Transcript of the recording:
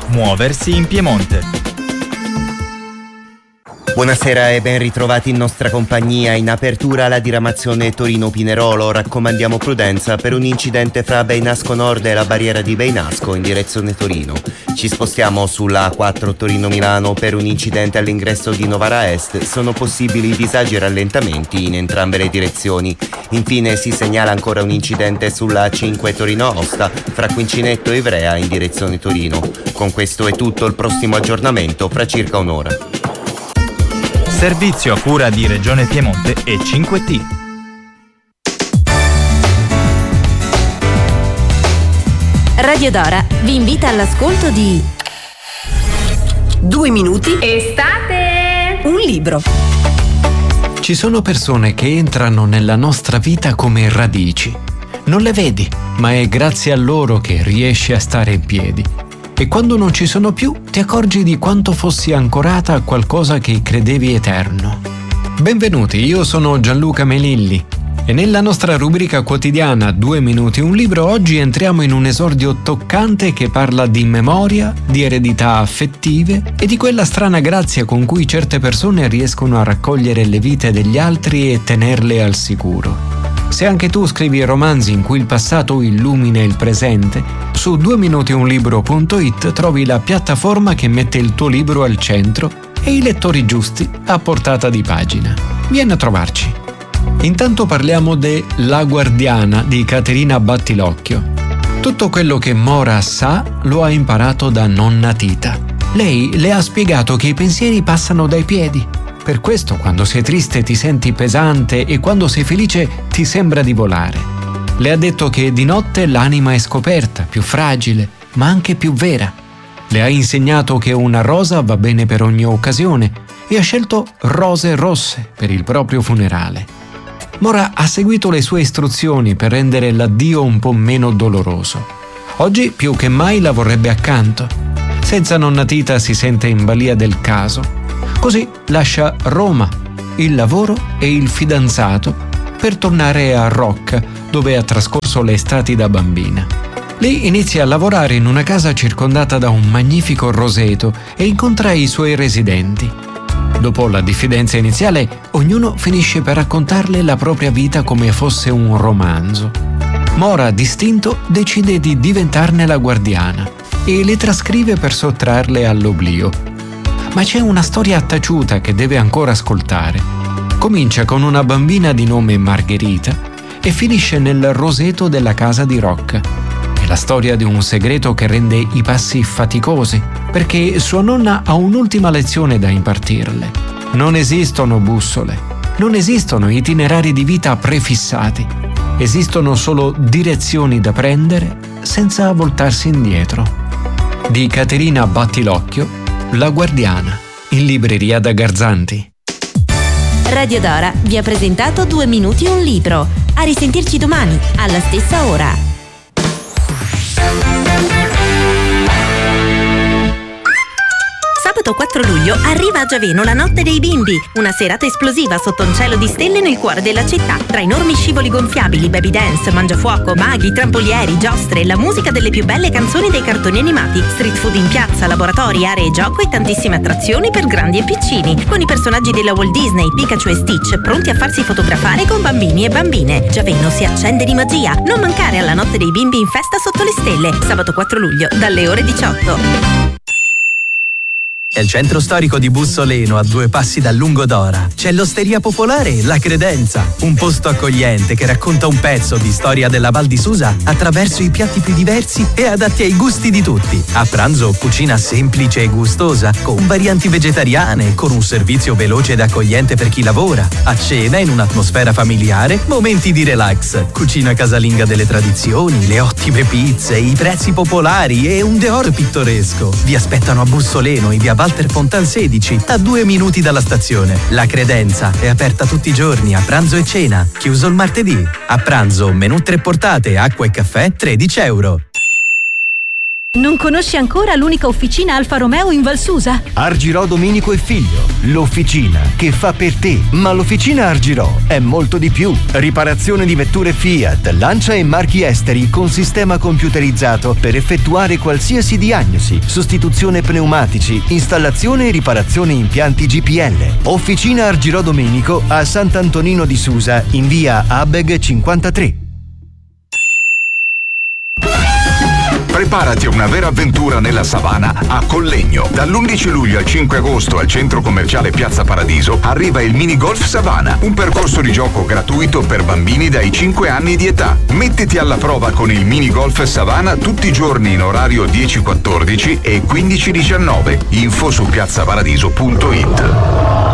Muoversi in Piemonte. Buonasera e ben ritrovati in nostra compagnia. In apertura la diramazione Torino-Pinerolo. Raccomandiamo prudenza per un incidente fra Beinasco Nord e la barriera di Beinasco in direzione Torino. Ci spostiamo sulla A4 Torino-Milano per un incidente all'ingresso di Novara Est. Sono possibili disagi e rallentamenti in entrambe le direzioni. Infine si segnala ancora un incidente sulla A5 Torino-Aosta fra Quincinetto e Ivrea in direzione Torino. Con questo è tutto, il prossimo aggiornamento fra circa un'ora. Servizio a cura di Regione Piemonte e 5T. Radio Dora vi invita all'ascolto di 2 minuti Estate! Un libro. Ci sono persone che entrano nella nostra vita come radici. Non le vedi, ma è grazie a loro che riesci a stare in piedi. E quando non ci sono più, ti accorgi di quanto fossi ancorata a qualcosa che credevi eterno. Benvenuti, io sono Gianluca Melilli e nella nostra rubrica quotidiana 2 minuti un libro oggi entriamo in un esordio toccante che parla di memoria, di eredità affettive e di quella strana grazia con cui certe persone riescono a raccogliere le vite degli altri e tenerle al sicuro. Se anche tu scrivi romanzi in cui il passato illumina il presente, su 2minutiunlibro.it trovi la piattaforma che mette il tuo libro al centro e i lettori giusti a portata di pagina. Vieni a trovarci. Intanto parliamo de La Guardiana di Caterina Battilocchio. Tutto quello che Mora sa lo ha imparato da nonna Tita. Lei le ha spiegato che i pensieri passano dai piedi. Per questo quando sei triste ti senti pesante e quando sei felice ti sembra di volare. Le ha detto che di notte l'anima è scoperta, più fragile, ma anche più vera. Le ha insegnato che una rosa va bene per ogni occasione e ha scelto rose rosse per il proprio funerale. Mora ha seguito le sue istruzioni per rendere l'addio un po' meno doloroso. Oggi più che mai la vorrebbe accanto. Senza nonna Tita si sente in balia del caso. Così lascia Roma, il lavoro e il fidanzato per tornare a Rocca, dove ha trascorso le estati da bambina. Lì inizia a lavorare in una casa circondata da un magnifico roseto e incontra i suoi residenti. Dopo la diffidenza iniziale, ognuno finisce per raccontarle la propria vita come fosse un romanzo. Mora, distinto, decide di diventarne la guardiana e le trascrive per sottrarle all'oblio. Ma c'è una storia taciuta che deve ancora ascoltare. Comincia con una bambina di nome Margherita e finisce nel roseto della casa di Rocca. È la storia di un segreto che rende i passi faticosi, perché sua nonna ha un'ultima lezione da impartirle. Non esistono bussole, non esistono itinerari di vita prefissati. Esistono solo direzioni da prendere senza voltarsi indietro. Di Caterina Battilocchio, La Guardiana, in libreria da Garzanti. Radio Dora vi ha presentato 2 minuti un libro. A risentirci domani, alla stessa ora. Sabato 4 luglio arriva a Giaveno la Notte dei Bimbi, una serata esplosiva sotto un cielo di stelle nel cuore della città. Tra enormi scivoli gonfiabili, baby dance, mangiafuoco, maghi, trampolieri, giostre, la musica delle più belle canzoni dei cartoni animati, street food in piazza, laboratori, aree gioco e tantissime attrazioni per grandi e piccini, con i personaggi della Walt Disney, Pikachu e Stitch pronti a farsi fotografare con bambini e bambine. Giaveno si accende di magia. Non mancare alla Notte dei Bimbi in festa sotto le stelle, sabato 4 luglio dalle ore 18. Nel centro storico di Bussoleno, a 2 passi dal Lungodora, c'è l'Osteria Popolare La Credenza, un posto accogliente che racconta un pezzo di storia della Val di Susa attraverso i piatti più diversi e adatti ai gusti di tutti. A pranzo cucina semplice e gustosa, con varianti vegetariane, con un servizio veloce ed accogliente per chi lavora. A cena, in un'atmosfera familiare, momenti di relax, cucina casalinga delle tradizioni, le ottime pizze, i prezzi popolari e un decor pittoresco. Vi aspettano a Bussoleno, in via Walter Fontan 16, a 2 minuti dalla stazione. La Credenza è aperta tutti i giorni a pranzo e cena, chiuso il martedì. A pranzo menù 3 portate, acqua e caffè, €13. Non conosci ancora l'unica officina Alfa Romeo in Val Susa? Argirò Domenico e Figlio, l'officina che fa per te. Ma l'officina Argirò è molto di più. Riparazione di vetture Fiat, Lancia e marchi esteri con sistema computerizzato per effettuare qualsiasi diagnosi, sostituzione pneumatici, installazione e riparazione impianti GPL. Officina Argirò Domenico a Sant'Antonino di Susa in via Abeg 53. Preparati a una vera avventura nella savana a Collegno. Dall'11 luglio al 5 agosto al centro commerciale Piazza Paradiso arriva il Mini Golf Savana, un percorso di gioco gratuito per bambini dai 5 anni di età. Mettiti alla prova con il Mini Golf Savana tutti i giorni in orario 10-14 e 15-19. Info su piazzaparadiso.it.